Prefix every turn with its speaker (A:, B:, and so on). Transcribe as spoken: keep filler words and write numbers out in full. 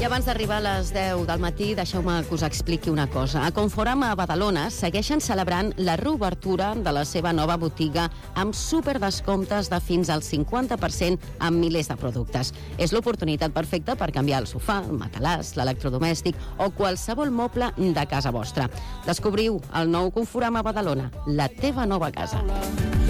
A: I abans d'arribar a les deu del matí, deixeu-me que us expliqui una cosa. A Conforama a Badalona segueixen celebrant la reobertura de la seva nova botiga amb superdescomptes de fins al cinquanta per cent en milers de productes. És l'oportunitat perfecta per canviar el sofà, el matalàs, l'electrodomèstic o qualsevol moble de casa vostra. Descobriu el nou Conforama a Badalona, la teva nova casa.